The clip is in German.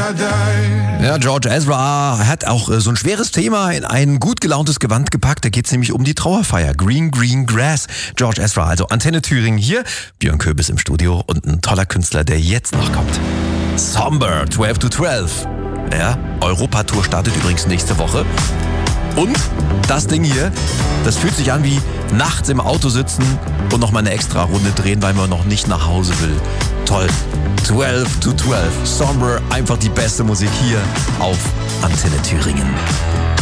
Ja, George Ezra hat auch so ein schweres Thema in ein gut gelauntes Gewand gepackt. Da geht es nämlich um die Trauerfeier. Green Grass. George Ezra, also Antenne Thüringen hier. Björn Köbis im Studio und ein toller Künstler, der jetzt noch kommt. Somber, 12 to 12. Ja, Europatour startet übrigens nächste Woche. Und das Ding hier, das fühlt sich an wie nachts im Auto sitzen und nochmal eine extra Runde drehen, weil man noch nicht nach Hause will. Toll. 12 to 12. Somber, einfach die beste Musik hier auf Antenne Thüringen.